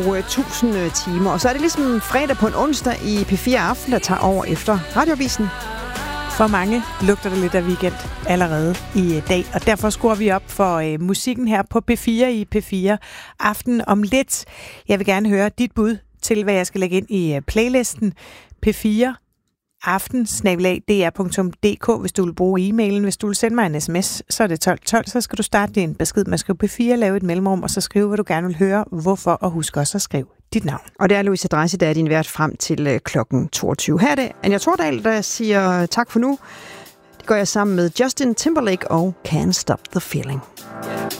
bruge 1000 timer. Og så er det ligesom fredag på en onsdag i P4 Aften, der tager over efter Radioavisen. For mange lugter det lidt af weekend allerede i dag, og derfor skruer vi op for musikken her på P4 i P4 Aften om lidt. Jeg vil gerne høre dit bud til, hvad jeg skal lægge ind i playlisten P4 aften@dr.dk, hvis du vil bruge e-mailen. Hvis du vil sende mig en sms, så er det 1212, så skal du starte din besked med at skrive P4, lave et mellemrum, og så skrive, hvad du gerne vil høre, hvorfor, og husk også at skrive dit navn. Og det er Louise Dreise, der er din vært frem til klokken 22. Her er det Anja Thordal, der siger tak for nu. Det gør jeg sammen med Justin Timberlake og Can't Stop the Feeling.